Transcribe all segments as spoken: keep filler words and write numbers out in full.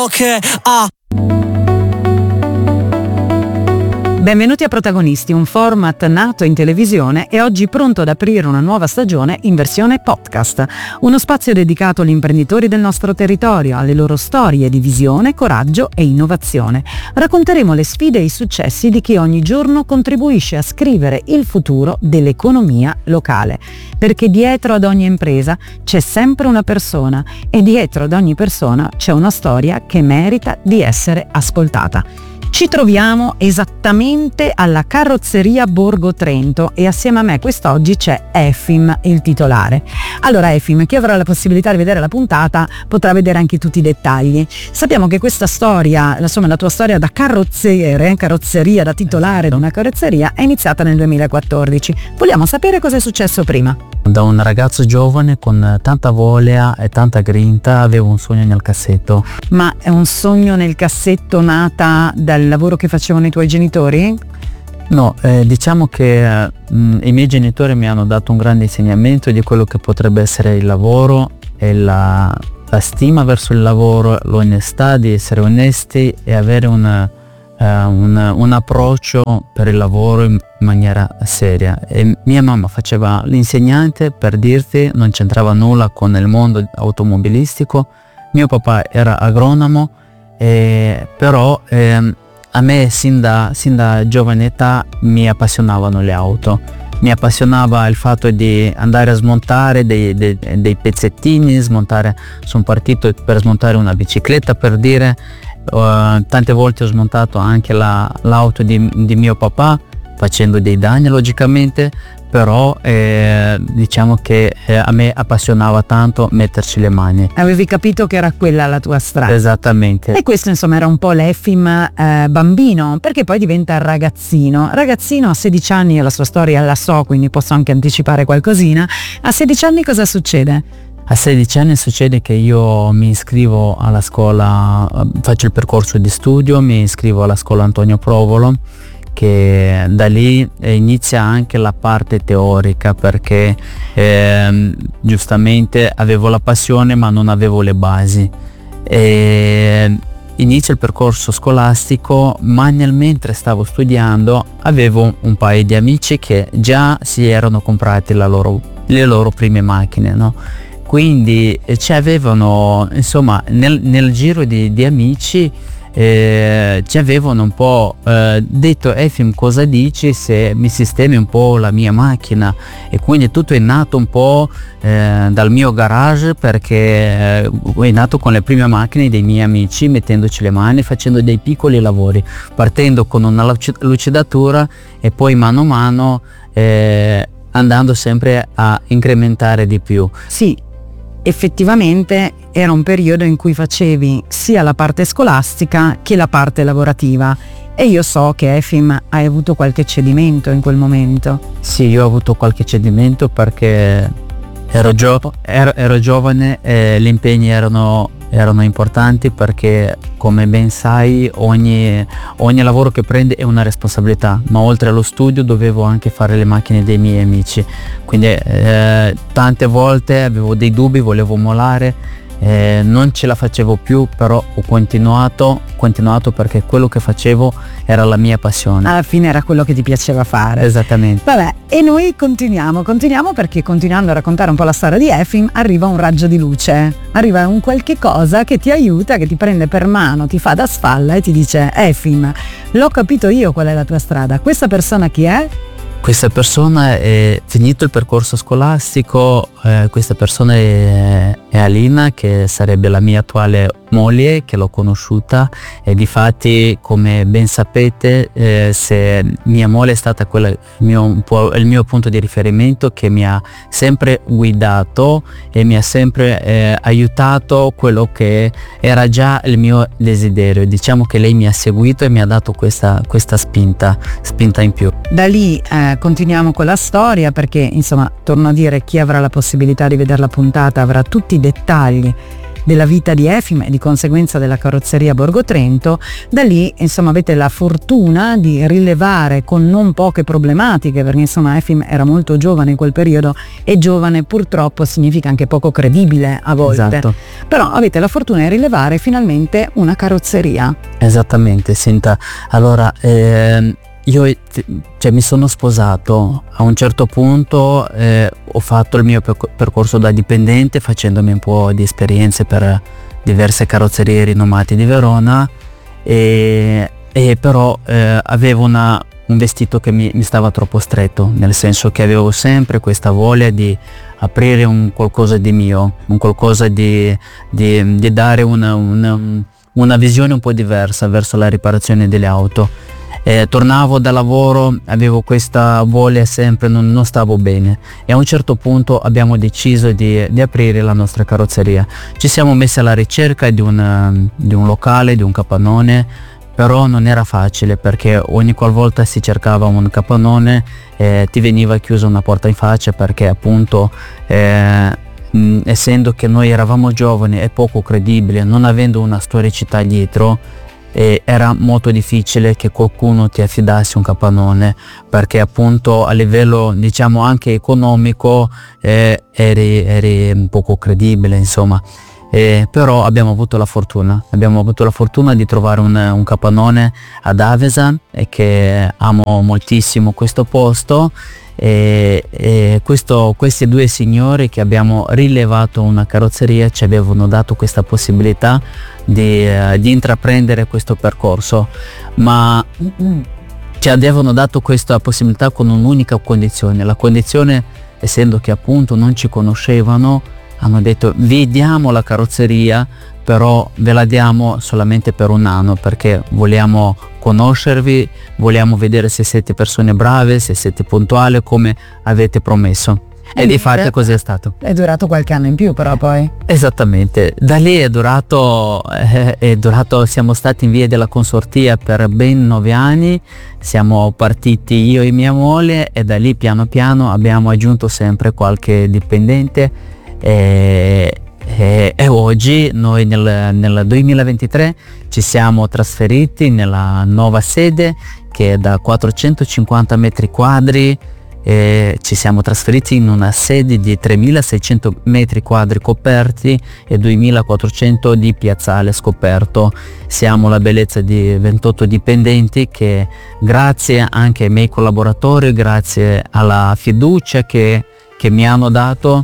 che ha. Benvenuti a Protagonisti, un format nato in televisione e oggi pronto ad aprire una nuova stagione in versione podcast. Uno spazio dedicato agli imprenditori del nostro territorio, alle loro storie di visione, coraggio e innovazione. Racconteremo le sfide e i successi di chi ogni giorno contribuisce a scrivere il futuro dell'economia locale. Perché dietro ad ogni impresa c'è sempre una persona e dietro ad ogni persona c'è una storia che merita di essere ascoltata. Ci troviamo esattamente alla carrozzeria Borgo Trento e assieme a me quest'oggi c'è Efim, il titolare. Allora Efim, chi avrà la possibilità di vedere la puntata potrà vedere anche tutti i dettagli. Sappiamo che questa storia, insomma la tua storia da carrozziere, carrozzeria, da titolare di una carrozzeria, è iniziata nel duemilaquattordici. Vogliamo sapere cosa è successo prima. Da un ragazzo giovane con tanta voglia e tanta grinta avevo un sogno nel cassetto. Ma è un sogno nel cassetto nata dal lavoro che facevano i tuoi genitori? No, eh, diciamo che eh, mh, i miei genitori mi hanno dato un grande insegnamento di quello che potrebbe essere il lavoro e la, la stima verso il lavoro, l'onestà di essere onesti e avere un, uh, un, un approccio per il lavoro in maniera seria. E mia mamma faceva l'insegnante, per dirti, non c'entrava nulla con il mondo automobilistico. Mio papà era agronomo, eh, però eh, a me sin da, sin da giovane età mi appassionavano le auto. Mi appassionava il fatto di andare a smontare dei, dei, dei pezzettini, smontare, sono partito per smontare una bicicletta, per dire, uh, tante volte ho smontato anche la, l'auto di, di mio papà, facendo dei danni logicamente, però eh, diciamo che eh, a me appassionava tanto metterci le mani. Avevi capito che era quella la tua strada. Esattamente. E questo insomma era un po' l'Efim eh, bambino, perché poi diventa ragazzino. Ragazzino a sedici anni, la sua storia la so, quindi posso anche anticipare qualcosina. A sedici anni cosa succede? A sedici anni succede che io mi iscrivo alla scuola, faccio il percorso di studio, mi iscrivo alla scuola Antonio Provolo, che da lì inizia anche la parte teorica, perché eh, giustamente avevo la passione ma non avevo le basi. E inizia il percorso scolastico, ma nel mentre stavo studiando avevo un paio di amici che già si erano comprati la loro, le loro prime macchine, no? Quindi ci avevano, insomma, nel, nel giro di, di amici Eh, ci avevano un po' eh, detto: Efim, cosa dici se mi sistemi un po' la mia macchina? E quindi tutto è nato un po' eh, dal mio garage, perché eh, è nato con le prime macchine dei miei amici, mettendoci le mani, facendo dei piccoli lavori, partendo con una lucidatura e poi mano a mano eh, andando sempre a incrementare di più. Sì, effettivamente era un periodo in cui facevi sia la parte scolastica che la parte lavorativa, e io so che Efim hai avuto qualche cedimento in quel momento. Sì, io ho avuto qualche cedimento perché ero, gio- ero, ero giovane e gli impegni erano, erano importanti, perché come ben sai ogni, ogni lavoro che prende è una responsabilità, ma oltre allo studio dovevo anche fare le macchine dei miei amici, quindi eh, tante volte avevo dei dubbi, volevo mollare, eh, non ce la facevo più, però ho continuato, continuato perché quello che facevo era la mia passione. Alla fine era quello che ti piaceva fare. Esattamente. Vabbè, e noi continuiamo, continuiamo perché continuando a raccontare un po' la storia di Efim arriva un raggio di luce, arriva un qualche cosa che ti aiuta, che ti prende per mano, ti fa da spalla e ti dice: Efim, l'ho capito io qual è la tua strada, questa persona chi è? Questa persona è finito il percorso scolastico, eh, questa persona è, è Alina, che sarebbe la mia attuale moglie, che l'ho conosciuta, e difatti, come ben sapete, eh, se mia moglie è stata quella, il mio, un po', il mio punto di riferimento, che mi ha sempre guidato e mi ha sempre eh, aiutato quello che era già il mio desiderio. Diciamo che lei mi ha seguito e mi ha dato questa, questa spinta, spinta in più. Da lì eh, continuiamo con la storia, perché insomma torno a dire, chi avrà la possibilità di vedere la puntata avrà tutti i dettagli della vita di Efim e di conseguenza della carrozzeria Borgo Trento. Da lì insomma avete la fortuna di rilevare con non poche problematiche, perché insomma Efim era molto giovane in quel periodo e giovane purtroppo significa anche poco credibile a volte. Esatto. Però avete la fortuna di rilevare finalmente una carrozzeria. Esattamente, senta, allora ehm, io cioè, mi sono sposato, a un certo punto eh, ho fatto il mio percorso da dipendente facendomi un po' di esperienze per diverse carrozzerie rinomate di Verona e, e però eh, avevo una, un vestito che mi, mi stava troppo stretto, nel senso che avevo sempre questa voglia di aprire un qualcosa di mio, un qualcosa di, di, di dare una, una, una visione un po' diversa verso la riparazione delle auto. Eh, tornavo da lavoro, avevo questa voglia sempre, non, non stavo bene e a un certo punto abbiamo deciso di, di aprire la nostra carrozzeria. Ci siamo messi alla ricerca di un, di un locale, di un capannone, però non era facile perché ogni qualvolta si cercava un capannone eh, ti veniva chiusa una porta in faccia perché appunto eh, mh, essendo che noi eravamo giovani e poco credibili, non avendo una storicità dietro, e era molto difficile che qualcuno ti affidasse un capannone perché appunto a livello diciamo anche economico eh, eri, eri poco credibile insomma. Eh, però abbiamo avuto la fortuna abbiamo avuto la fortuna di trovare un, un capannone ad Avesan e che amo moltissimo questo posto e, e questo, questi due signori che abbiamo rilevato una carrozzeria ci avevano dato questa possibilità di, uh, di intraprendere questo percorso, ma ci avevano dato questa possibilità con un'unica condizione. La condizione, essendo che appunto non ci conoscevano, hanno detto vi diamo la carrozzeria, però ve la diamo solamente per un anno perché vogliamo conoscervi, vogliamo vedere se siete persone brave, se siete puntuali come avete promesso. E, e di fatto così è stato. È durato qualche anno in più però poi. Esattamente, da lì è durato, eh, è durato, siamo stati in via della Consortia per ben nove anni, siamo partiti io e mia moglie e da lì piano piano abbiamo aggiunto sempre qualche dipendente e, e, e oggi noi nel, nel duemilaventitré ci siamo trasferiti nella nuova sede che è da quattrocentocinquanta metri quadri. E ci siamo trasferiti in una sede di tremilaseicento metri quadri coperti e duemilaquattrocento di piazzale scoperto. Siamo la bellezza di ventotto dipendenti che grazie anche ai miei collaboratori, grazie alla fiducia che, che mi hanno dato,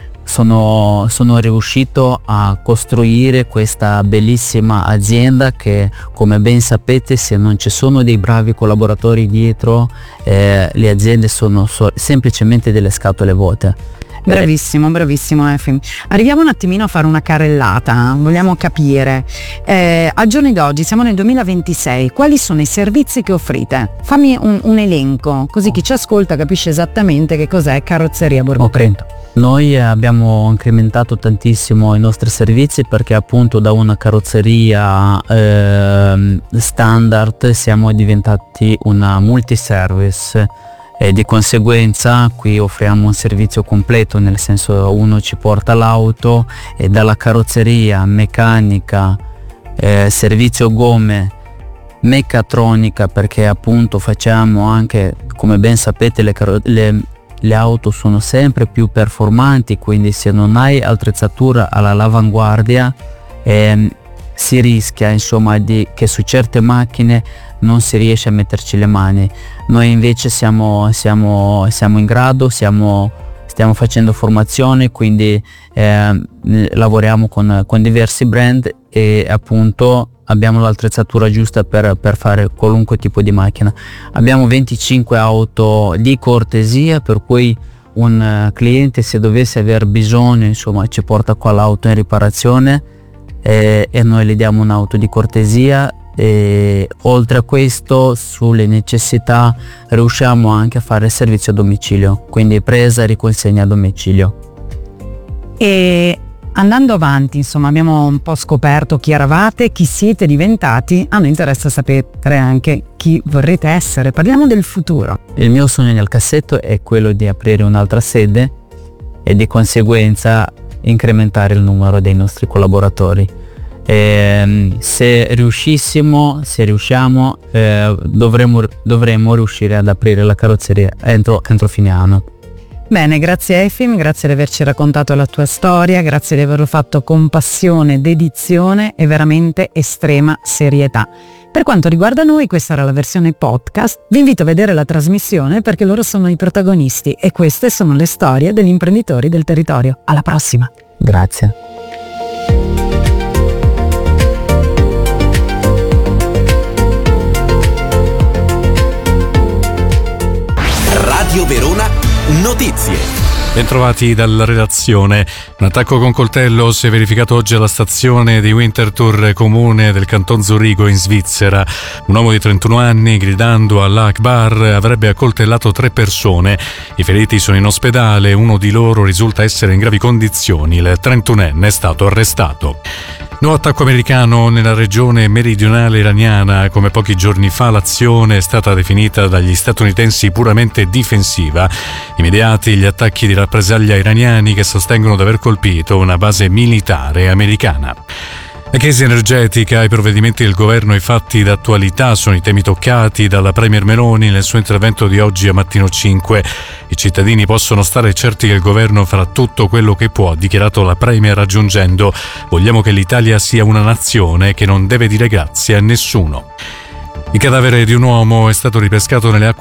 sono, sono riuscito a costruire questa bellissima azienda che, come ben sapete, se non ci sono dei bravi collaboratori dietro, eh, le aziende sono so- semplicemente delle scatole vuote. Bravissimo, bravissimo Efim. Arriviamo un attimino a fare una carrellata, vogliamo capire, eh, a giorni d'oggi, siamo nel duemilaventisei, quali sono i servizi che offrite? Fammi un, un elenco, così chi ci ascolta capisce esattamente che cos'è Carrozzeria Borgo Trento. Noi abbiamo incrementato tantissimo i nostri servizi perché appunto da una carrozzeria eh, standard siamo diventati una multiservice e di conseguenza qui offriamo un servizio completo, nel senso uno ci porta l'auto e dalla carrozzeria, meccanica, eh, servizio gomme, meccatronica perché appunto facciamo anche, come ben sapete, le, caro- le le auto sono sempre più performanti, quindi se non hai attrezzatura all'avanguardia ehm, si rischia insomma di che su certe macchine non si riesce a metterci le mani. Noi invece siamo, siamo, siamo in grado, siamo, stiamo facendo formazione, quindi eh, lavoriamo con, con diversi brand e appunto abbiamo l'attrezzatura giusta per, per fare qualunque tipo di macchina. Abbiamo venticinque auto di cortesia, per cui un uh, cliente, se dovesse aver bisogno, insomma, ci porta qua l'auto in riparazione e, e noi gli diamo un'auto di cortesia. E oltre a questo, sulle necessità riusciamo anche a fare servizio a domicilio, quindi presa e riconsegna a domicilio. E andando avanti, insomma, abbiamo un po' scoperto chi eravate, chi siete diventati. A noi interessa sapere anche chi vorrete essere. Parliamo del futuro. Il mio sogno nel cassetto è quello di aprire un'altra sede e di conseguenza incrementare il numero dei nostri collaboratori. E, se riuscissimo, se riusciamo, eh, dovremmo, dovremmo riuscire ad aprire la carrozzeria entro, entro fine anno. Bene, grazie Efim, grazie di averci raccontato la tua storia, grazie di averlo fatto con passione, dedizione e veramente estrema serietà. Per quanto riguarda noi, questa era la versione podcast. Vi invito a vedere la trasmissione perché loro sono i protagonisti e queste sono le storie degli imprenditori del territorio. Alla prossima! Grazie. Radio Verona Notizie. Bentrovati dalla redazione. Un attacco con coltello si è verificato oggi alla stazione di Winterthur, comune del canton Zurigo in Svizzera. Un uomo di trentuno anni, gridando Allah Akbar, avrebbe accoltellato tre persone. I feriti sono in ospedale, uno di loro risulta essere in gravi condizioni. Il trentunenne è stato arrestato. Nuovo attacco americano nella regione meridionale iraniana. Come pochi giorni fa, l'azione è stata definita dagli statunitensi puramente difensiva. Immediati gli attacchi di rappresaglia iraniani che sostengono di aver colpito una base militare americana. La crisi energetica, i provvedimenti del governo e i fatti d'attualità sono i temi toccati dalla Premier Meloni nel suo intervento di oggi a Mattino cinque. I cittadini possono stare certi che il governo farà tutto quello che può, ha dichiarato la Premier aggiungendo: vogliamo che l'Italia sia una nazione che non deve dire grazie a nessuno. Il cadavere di un uomo è stato ripescato nelle acque